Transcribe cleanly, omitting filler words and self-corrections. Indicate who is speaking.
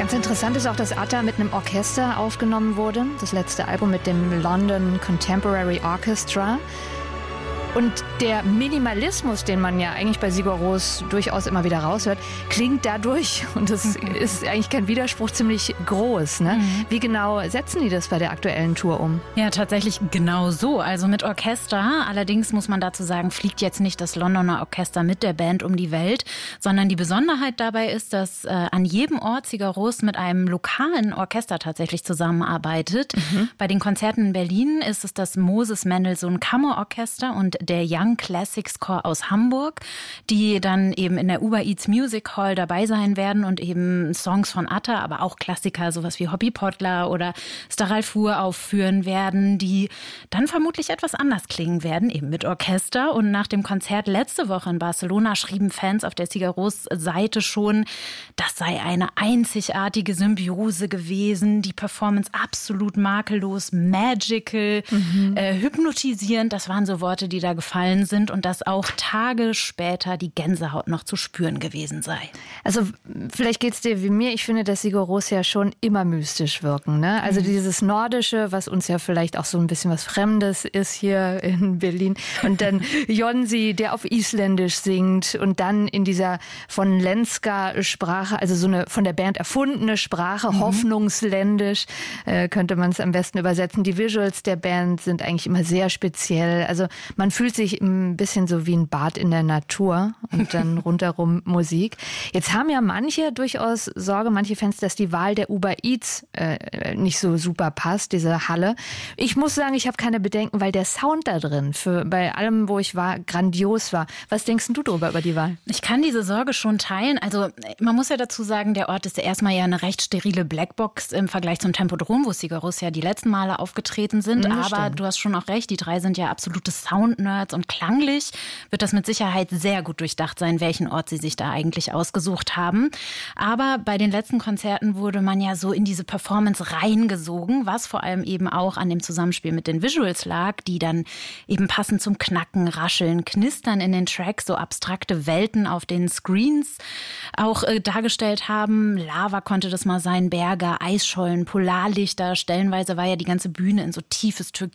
Speaker 1: Ganz interessant ist auch, dass Atta mit einem Orchester aufgenommen wurde. Das letzte Album mit dem London Contemporary Orchestra. Und der Minimalismus, den man ja eigentlich bei Sigur Rós durchaus immer wieder raushört, klingt dadurch, und das ist eigentlich kein Widerspruch, ziemlich groß. Ne? Wie genau setzen die das bei der aktuellen Tour um?
Speaker 2: Ja, tatsächlich genau so. Also mit Orchester. Allerdings muss man dazu sagen, fliegt jetzt nicht das Londoner Orchester mit der Band um die Welt, sondern die Besonderheit dabei ist, dass an jedem Ort Sigur Rós mit einem lokalen Orchester tatsächlich zusammenarbeitet. Bei den Konzerten in Berlin ist es das Moses Mendelssohn Kammerorchester und der Young Classics Chor aus Hamburg, die dann eben in der Uber Eats Music Hall dabei sein werden und eben Songs von Atta, aber auch Klassiker, sowas wie Hobby Podler oder Staral Fur aufführen werden, die dann vermutlich etwas anders klingen werden, eben mit Orchester. Und nach dem Konzert letzte Woche in Barcelona schrieben Fans auf der Sigur Rós Seite schon, das sei eine einzigartige Symbiose gewesen, die Performance absolut makellos, magical, hypnotisierend, das waren so Worte, die da gefallen sind, und dass auch Tage später die Gänsehaut noch zu spüren gewesen sei.
Speaker 1: Also vielleicht geht's dir wie mir. Ich finde, dass Sigur Rós ja schon immer mystisch wirken. Ne? Also dieses Nordische, was uns ja vielleicht auch so ein bisschen was Fremdes ist hier in Berlin. Und dann Jonsi, der auf Isländisch singt, und dann in dieser von Lenska-Sprache, also so eine von der Band erfundene Sprache, hoffnungsländisch, könnte man es am besten übersetzen. Die Visuals der Band sind eigentlich immer sehr speziell. Also man fühlt sich ein bisschen so wie ein Bad in der Natur und dann rundherum Musik. Jetzt haben ja manche durchaus Sorge, manche Fans, dass die Wahl der Uber Eats nicht so super passt, diese Halle. Ich muss sagen, ich habe keine Bedenken, weil der Sound da drin bei allem, wo ich war, grandios war. Was denkst du darüber, über die Wahl?
Speaker 2: Ich kann diese Sorge schon teilen. Also man muss ja dazu sagen, der Ort ist ja erstmal eine recht sterile Blackbox im Vergleich zum Tempodrom, wo Sigur Rós ja die letzten Male aufgetreten sind. Aber stimmt. Du hast schon auch recht, die drei sind ja absolute Sound-Nerds, und klanglich wird das mit Sicherheit sehr gut durchdacht sein, welchen Ort sie sich da eigentlich ausgesucht haben. Aber bei den letzten Konzerten wurde man ja so in diese Performance reingesogen, was vor allem eben auch an dem Zusammenspiel mit den Visuals lag, die dann eben passend zum Knacken, Rascheln, Knistern in den Tracks so abstrakte Welten auf den Screens auch dargestellt haben. Lava konnte das mal sein, Berge, Eisschollen, Polarlichter. Stellenweise war ja die ganze Bühne in so tiefes Türkis